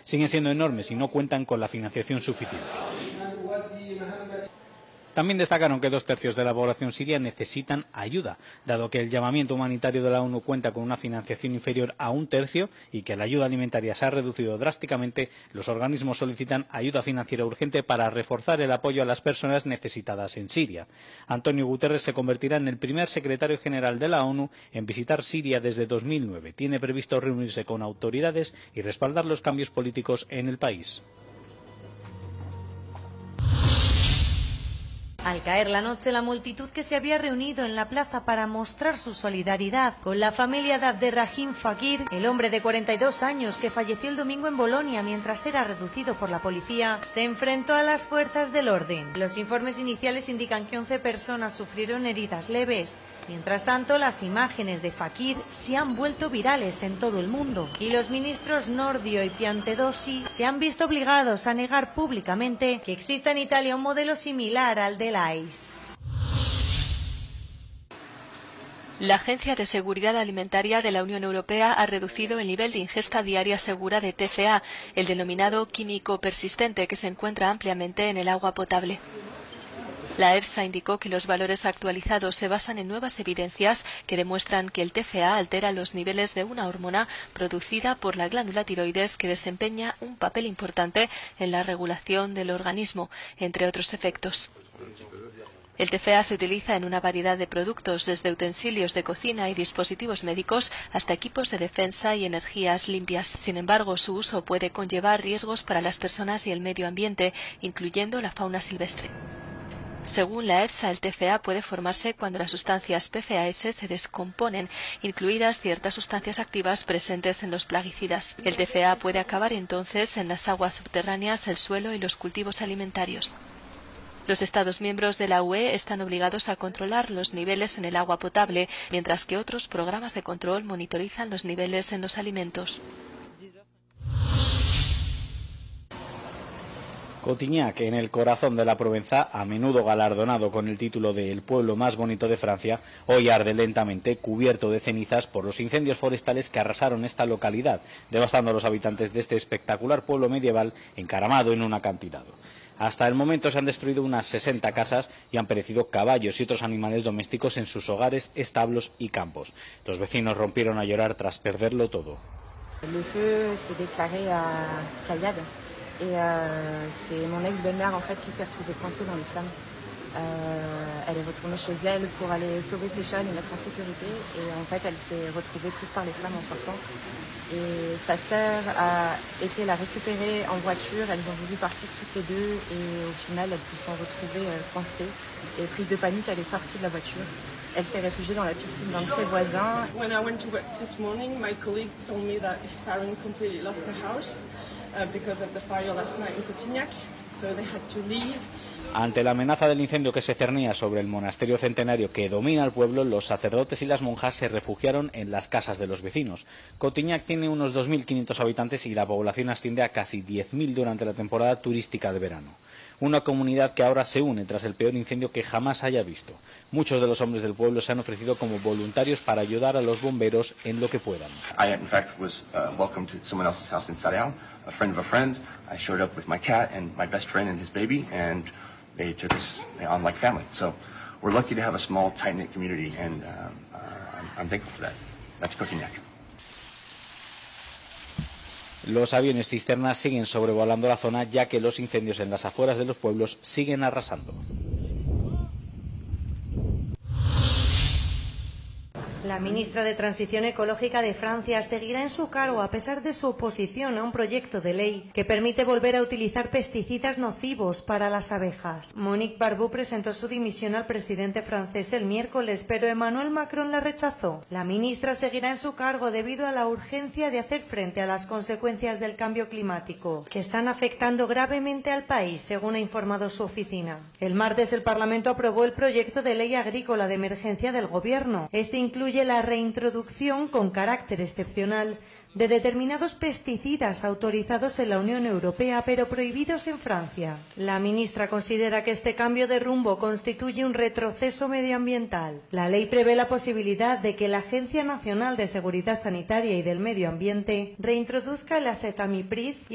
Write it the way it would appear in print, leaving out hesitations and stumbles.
siguen siendo enormes y no cuentan con la financiación suficiente. También destacaron que 2/3 de la población siria necesitan ayuda, dado que el llamamiento humanitario de la ONU cuenta con una financiación inferior a 1/3 y que la ayuda alimentaria se ha reducido drásticamente. Los organismos solicitan ayuda financiera urgente para reforzar el apoyo a las personas necesitadas en Siria. Antonio Guterres se convertirá en el primer secretario general de la ONU en visitar Siria desde 2009. Tiene previsto reunirse con autoridades y respaldar los cambios políticos en el país. Al caer la noche, la multitud que se había reunido en la plaza para mostrar su solidaridad con la familia de Abderrahim Fakir, el hombre de 42 años que falleció el domingo en Bolonia mientras era reducido por la policía, se enfrentó a las fuerzas del orden. Los informes iniciales indican que 11 personas sufrieron heridas leves. Mientras tanto, las imágenes de Fakir se han vuelto virales en todo el mundo y los ministros Nordio y Piantedosi se han visto obligados a negar públicamente que exista en Italia un modelo similar al del ICE. La Agencia de Seguridad Alimentaria de la Unión Europea ha reducido el nivel de ingesta diaria segura de TCA, el denominado químico persistente que se encuentra ampliamente en el agua potable. La EFSA indicó que los valores actualizados se basan en nuevas evidencias que demuestran que el TCA altera los niveles de una hormona producida por la glándula tiroides que desempeña un papel importante en la regulación del organismo, entre otros efectos. El TCA se utiliza en una variedad de productos, desde utensilios de cocina y dispositivos médicos hasta equipos de defensa y energías limpias. Sin embargo, su uso puede conllevar riesgos para las personas y el medio ambiente, incluyendo la fauna silvestre. Según la EFSA, el TCA puede formarse cuando las sustancias PFAS se descomponen, incluidas ciertas sustancias activas presentes en los plaguicidas. El TCA puede acabar entonces en las aguas subterráneas, el suelo y los cultivos alimentarios. Los Estados miembros de la UE están obligados a controlar los niveles en el agua potable, mientras que otros programas de control monitorizan los niveles en los alimentos. Cotignac, en el corazón de la Provenza, a menudo galardonado con el título de El pueblo más bonito de Francia, hoy arde lentamente, cubierto de cenizas por los incendios forestales que arrasaron esta localidad, devastando a los habitantes de este espectacular pueblo medieval encaramado en un acantilado. Hasta el momento se han destruido unas 60 casas y han perecido caballos y otros animales domésticos en sus hogares, establos y campos. Los vecinos rompieron a llorar tras perderlo todo. Le feu s'est déclaré à Cayade et c'est mon ex-belle-mère en fait qui s'est retrouvée coincée dans les flammes. Elle est retournée chez elle pour aller sauver ses chats, les mettre en sécurité et en fait elle s'est retrouvée prise par les flammes en sortant. Et sa sœur a été la récupérer en voiture, elles ont voulu partir toutes les deux et au final elles se sont retrouvées coincées et prise de panique, elle est sortie de la voiture. Elle s'est réfugiée dans la piscine d'un de ses voisins. When I went to work this morning, my colleague told me that his parents completely lost their house because of the fire last night in Cotignac, so they had to leave. Ante la amenaza del incendio que se cernía sobre el monasterio centenario que domina el pueblo, los sacerdotes y las monjas se refugiaron en las casas de los vecinos. Cotignac tiene unos 2.500 habitantes y la población asciende a casi 10.000 durante la temporada turística de verano. Una comunidad que ahora se une tras el peor incendio que jamás haya visto. Muchos de los hombres del pueblo se han ofrecido como voluntarios para ayudar a los bomberos en lo que puedan. I, in fact, was welcomed to someone else's house in Sarriá, a friend of a friend. I showed up with my cat and my best friend and his baby, and they took us on like family. So we're lucky to have a small, tight-knit community, and I'm thankful for that. That's Cotignac. Los aviones cisternas siguen sobrevolando la zona, ya que los incendios en las afueras de los pueblos siguen arrasando. La ministra de Transición Ecológica de Francia seguirá en su cargo a pesar de su oposición a un proyecto de ley que permite volver a utilizar pesticidas nocivos para las abejas. Monique Barbeau presentó su dimisión al presidente francés el miércoles, pero Emmanuel Macron la rechazó. La ministra seguirá en su cargo debido a la urgencia de hacer frente a las consecuencias del cambio climático, que están afectando gravemente al país, según ha informado su oficina. El martes el Parlamento aprobó el proyecto de ley agrícola de emergencia del Gobierno. Este incluye la reintroducción con carácter excepcional de determinados pesticidas autorizados en la Unión Europea pero prohibidos en Francia. La ministra considera que este cambio de rumbo constituye un retroceso medioambiental. La ley prevé la posibilidad de que la Agencia Nacional de Seguridad Sanitaria y del Medio Ambiente reintroduzca el acetamiprid